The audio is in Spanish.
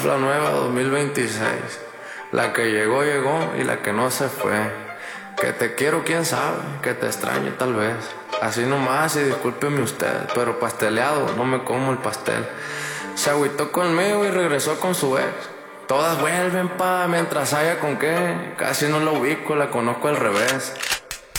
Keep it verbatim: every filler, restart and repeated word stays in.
la nueva dos mil veintiséis. La que llegó, llegó y la que no se fue. Que te quiero, quién sabe, que te extraño tal vez. Así nomás y discúlpeme usted, pero pasteleado, no me como el pastel. Se agüitó conmigo y regresó con su ex. Todas vuelven pa, mientras haya con qué. Casi no la ubico, la conozco al revés.